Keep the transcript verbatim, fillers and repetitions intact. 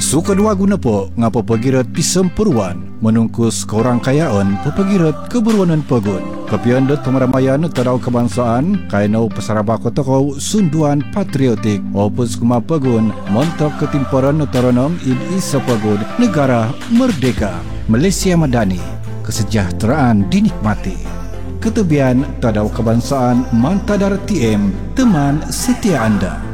Suka dua guna po ngapa pagirat pisempuruan menungkus korang kayaan pepagirat keberwanan pegun. Kepian dot kemeramayan tadau kebangsaan kainau pesarabako tokau sunduan patriotik opus kuma pegun montok ketimparan taranong in isa pegun negara merdeka Malaysia Madani, kesejahteraan dinikmati. Ketebian tadau kebangsaan Mantadar T M, teman setia anda.